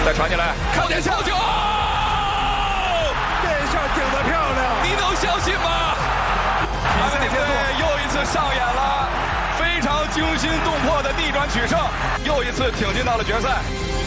再传进来，靠点球，球！ 这下顶得漂亮， 你能相信吗？阿根廷队又一次上演了非常惊心动魄的逆转取胜，又一次挺进到了决赛。